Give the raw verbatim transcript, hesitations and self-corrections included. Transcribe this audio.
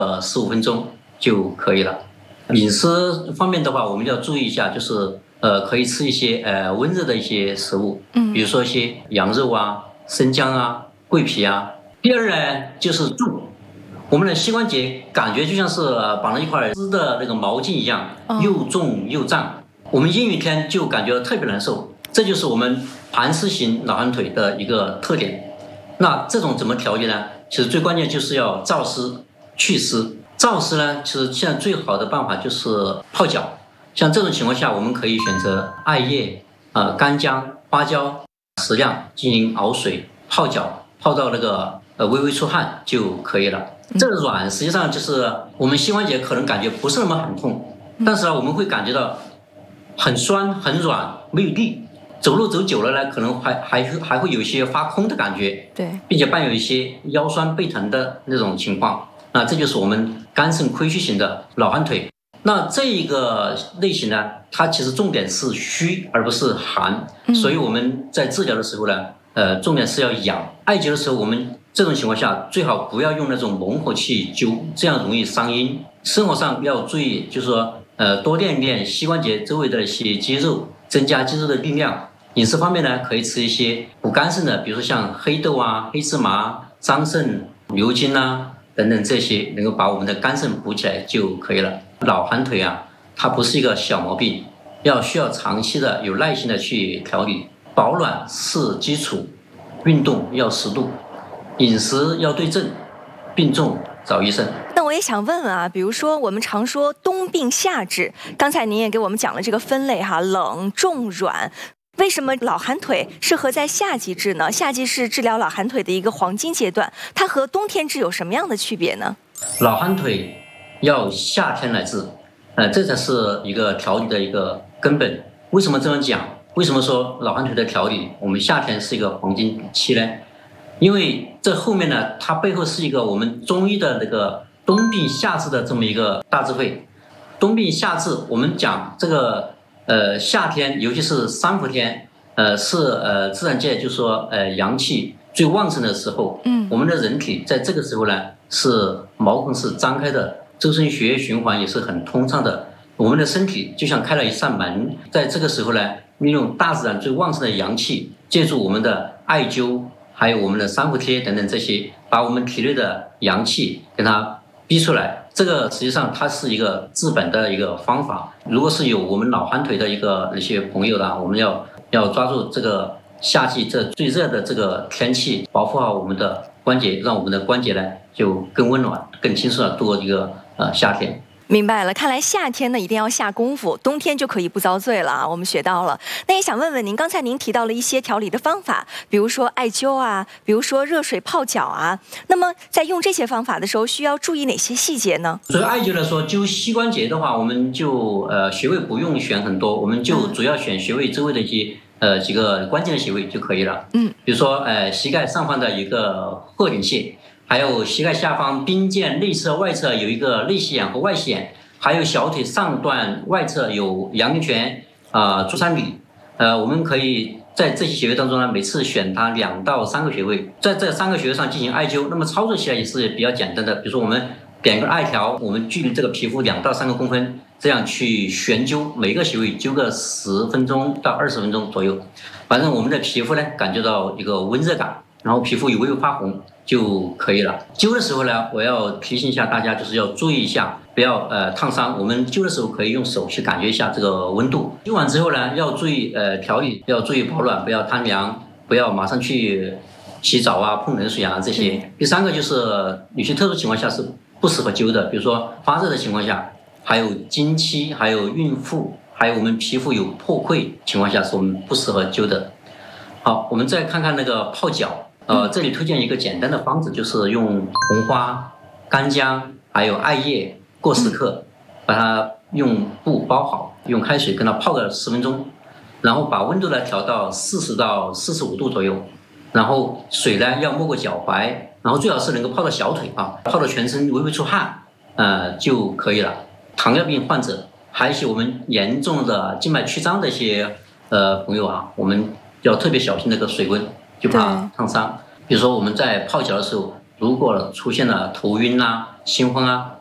呃十五分钟就可以了。饮食方面的话，我们要注意一下，就是呃可以吃一些呃温热的一些食物， 嗯， 比如说一些羊肉啊、生姜啊、桂皮啊。第二呢，就是重。我们的膝关节感觉就像是绑了一块湿的那个毛巾一样，又重又胀。我们阴雨天就感觉特别难受，这就是我们盘丝型老寒腿的一个特点。那这种怎么调节呢？其实最关键就是要燥湿祛湿。燥湿呢，其实现在最好的办法就是泡脚。像这种情况下，我们可以选择艾叶、呃干姜、花椒适量进行熬水泡脚，泡到那个呃微微出汗就可以了。这个软实际上就是我们膝关节可能感觉不是那么很痛，但是呢我们会感觉到很酸很软没有力，走路走久了呢可能还还还会有一些发空的感觉， 对， 并且伴有一些腰酸背疼的那种情况。那这就是我们肝肾亏虚型的老寒腿。那这一个类型呢，它其实重点是虚而不是寒，所以我们在治疗的时候呢，呃，重点是要养。艾灸的时候，我们这种情况下最好不要用那种猛火去灸，这样容易伤阴。生活上要注意，就是说，呃，多练一练膝关节周围的一些肌肉，增加肌肉的力量。饮食方面呢，可以吃一些补肝肾的，比如说像黑豆啊、黑芝麻、桑葚、牛筋啊等等这些，能够把我们的肝肾补起来就可以了。老寒腿啊，它不是一个小毛病，要需要长期的有耐心的去调理。保暖是基础，运动要适度，饮食要对症，病重找医生。 那我也想问问啊，比如说我们常说冬病夏治，刚才您也给我们讲了这个分类哈，冷、重、软。为什么老寒腿适合在夏季治呢？夏季是治疗老寒腿的一个黄金阶段，它和冬天治有什么样的区别呢？ 老寒腿要夏天来治，呃，这才是一个调理的一个根本。为什么这么讲？为什么说老寒腿的调理我们夏天是一个黄金期呢？因为这后面呢，它背后是一个我们中医的那个冬病夏治的这么一个大智慧。冬病夏治，我们讲这个呃夏天，尤其是三伏天，呃是呃自然界就说呃阳气最旺盛的时候。嗯，我们的人体在这个时候呢，是毛孔是张开的，周身血液循环也是很通畅的。我们的身体就像开了一扇门，在这个时候呢，利用大自然最旺盛的阳气，借助我们的艾灸，还有我们的三伏贴等等这些，把我们体内的阳气给它逼出来。这个实际上它是一个治本的一个方法。如果是有我们老寒腿的一个那些朋友呢，我们要要抓住这个夏季这最热的这个天气，保护好我们的关节，让我们的关节呢就更温暖、更轻松的度过一个呃夏天。 明白了，看来夏天呢一定要下功夫，冬天就可以不遭罪了啊！我们学到了。那也想问问您，刚才您提到了一些调理的方法，比如说艾灸啊，比如说热水泡脚啊。那么在用这些方法的时候，需要注意哪些细节呢？ 所以艾灸来说，灸膝关节的话，我们就呃穴位不用选很多，我们就主要选穴位周围的一些呃几个关键的穴位就可以了。嗯，比如说呃膝盖上方的一个鹤顶穴。还有膝盖下方髌腱内侧外侧有一个内膝眼和外膝眼，还有小腿上段外侧有阳陵泉啊、足三里。呃，我们可以在这些穴位当中呢，每次选它两到三个穴位，在这三个穴位上进行艾灸。那么操作起来也是比较简单的，比如说我们点一个艾条，我们距离这个皮肤两到三个公分，这样去悬灸，每个穴位灸个十分钟到二十分钟左右。反正我们的皮肤呢，感觉到一个温热感，然后皮肤有微微发红就可以了。灸的时候呢，我要提醒一下大家，就是要注意一下，不要呃烫伤。我们灸的时候可以用手去感觉一下这个温度。灸完之后呢，要注意呃调理，要注意保暖，不要贪凉，不要马上去洗澡啊、碰冷水啊这些。第三个就是有些特殊情况下是不适合灸的，比如说发热的情况下，还有经期，还有孕妇，还有我们皮肤有破溃情况下，是我们不适合灸的。好，我们再看看那个泡脚。呃，这里推荐一个简单的方子，就是用红花、干姜还有艾叶过十克，把它用布包好，用开水跟它泡个十分钟，然后把温度呢调到四十到四十五度左右，然后水呢要没过脚踝，然后最好是能够泡到小腿啊，泡到全身微微出汗，呃就可以了。糖尿病患者，还有一些我们严重的静脉曲张的一些呃朋友啊，我们要特别小心那个水温。就怕烫伤。比如说我们在泡脚的时候， 如果出现了头晕啊、心慌啊，